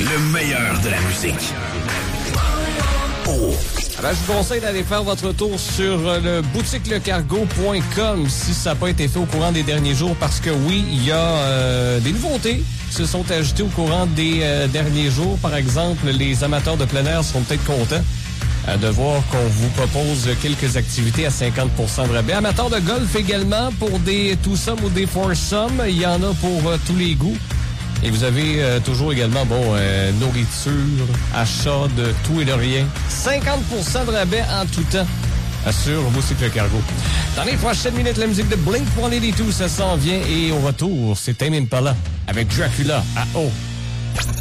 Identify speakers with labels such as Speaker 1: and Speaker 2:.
Speaker 1: Le meilleur de la musique. Oh.
Speaker 2: Alors, je vous conseille d'aller faire votre tour sur le boutiquelecargo.com si ça n'a pas été fait au courant des derniers jours, parce que oui, il y a des nouveautés qui se sont ajoutées au courant des derniers jours. Par exemple, les amateurs de plein air seront peut-être contents de voir qu'on vous propose quelques activités à 50% de rabais. Amateurs de golf également, pour des twosome ou des foursome, il y en a pour tous les goûts. Et vous avez toujours également, nourriture, achat de tout et de rien. 50% de rabais en tout temps sur Boutique Le Cargo. Dans les prochaines minutes, la musique de Blink-182, ça s'en vient. Et au retour, c'est Tame Impala avec Dracula à O.